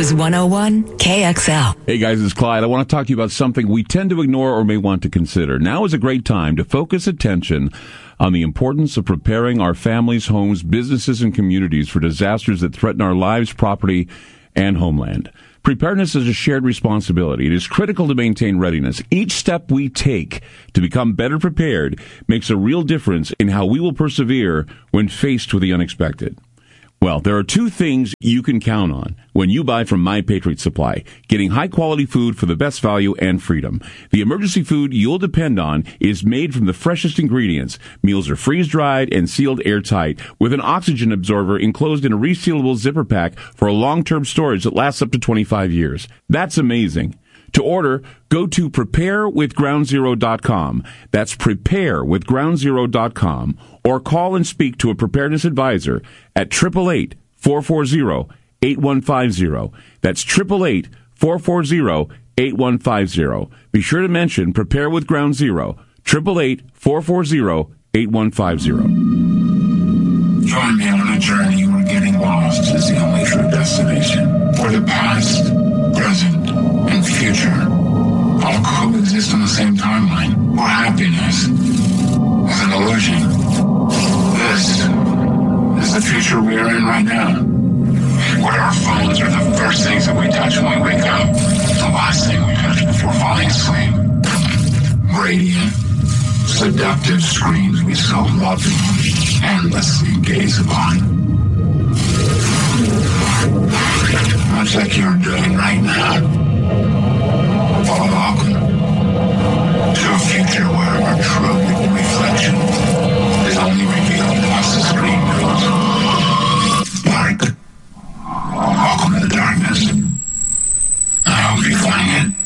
is 101 KXL. Hey guys, it's Clyde. I want to talk to you about something we tend to ignore or may want to consider. Now is a great time to focus attention on the importance of preparing our families, homes, businesses, and communities for disasters that threaten our lives, property, and homeland. Preparedness is a shared responsibility. It is critical to maintain readiness. Each step we take to become better prepared makes a real difference in how we will persevere when faced with the unexpected. Well, there are two things you can count on when you buy from My Patriot Supply: getting high-quality food for the best value and freedom. The emergency food you'll depend on is made from the freshest ingredients. Meals are freeze-dried and sealed airtight with an oxygen absorber enclosed in a resealable zipper pack for a long-term storage that lasts up to 25 years. That's amazing. To order, go to preparewithgroundzero.com. That's preparewithgroundzero.com. Or call and speak to a preparedness advisor at 888-440-8150. That's 888-440-8150. Be sure to mention Prepare with Ground Zero. 888-440-8150. Join me on a journey where getting lost is the only true destination. Where the past, present, and future all coexist on the same timeline. Where happiness is an illusion. This is the future we are in right now. Where our phones are the first things that we touch when we wake up, the last thing we touch before falling asleep. Radiant, seductive screens we so lovingly, endlessly gaze upon. Much like you're doing right now. Welcome to a future where our true reflection is only revealed once the screen goes dark. Welcome to the darkness. I hope you find it